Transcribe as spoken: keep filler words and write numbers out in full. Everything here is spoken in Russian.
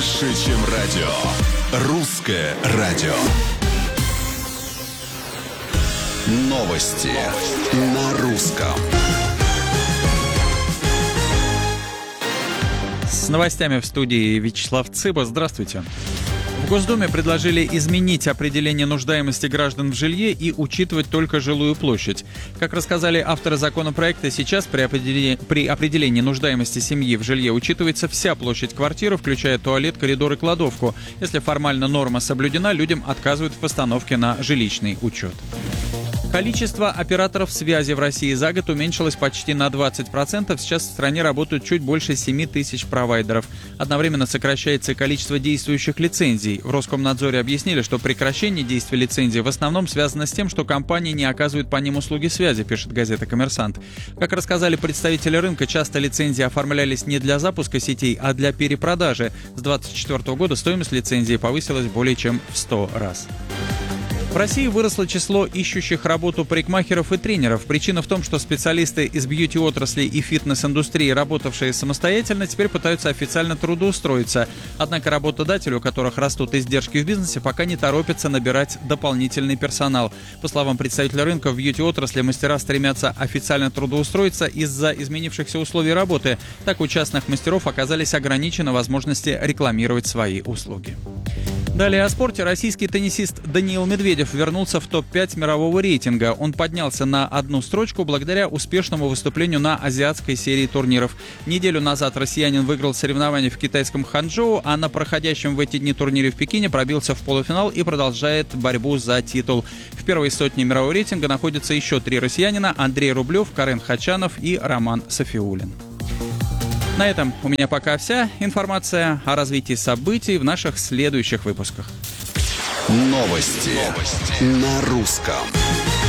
Больше, чем радио. Русское радио. Новости на русском. С новостями в студии Вячеслав Цыба. Здравствуйте. В Госдуме предложили изменить определение нуждаемости граждан в жилье и учитывать только жилую площадь. Как рассказали авторы законопроекта, сейчас при определении, при определении нуждаемости семьи в жилье учитывается вся площадь квартиры, включая туалет, коридор и кладовку. Если формально норма соблюдена, людям отказывают в постановке на жилищный учет. Количество операторов связи в России за год уменьшилось почти на двадцать процентов. Сейчас в стране работают чуть больше семи тысяч провайдеров. Одновременно сокращается количество действующих лицензий. В Роскомнадзоре объяснили, что прекращение действия лицензий в основном связано с тем, что компании не оказывают по ним услуги связи, пишет газета «Коммерсант». Как рассказали представители рынка, часто лицензии оформлялись не для запуска сетей, а для перепродажи. С две тысячи двадцать четвёртого года стоимость лицензии повысилась более чем в сто раз. В России выросло число ищущих работу парикмахеров и тренеров. Причина в том, что специалисты из бьюти-отрасли и фитнес-индустрии, работавшие самостоятельно, теперь пытаются официально трудоустроиться. Однако работодатели, у которых растут издержки в бизнесе, пока не торопятся набирать дополнительный персонал. По словам представителя рынка, в бьюти-отрасли мастера стремятся официально трудоустроиться из-за изменившихся условий работы. Так, у частных мастеров оказались ограничены возможности рекламировать свои услуги. Далее о спорте. Российский теннисист Даниил Медведев вернулся в топ пять мирового рейтинга. Он поднялся на одну строчку благодаря успешному выступлению на азиатской серии турниров. Неделю назад россиянин выиграл соревнования в китайском Ханчжоу, а на проходящем в эти дни турнире в Пекине пробился в полуфинал и продолжает борьбу за титул. В первой сотне мирового рейтинга находятся еще три россиянина: Андрей Рублев, Карен Хачанов и Роман Софиуллин. На этом у меня пока вся информация. О развитии событий в наших следующих выпусках. Новости, Новости. На русском.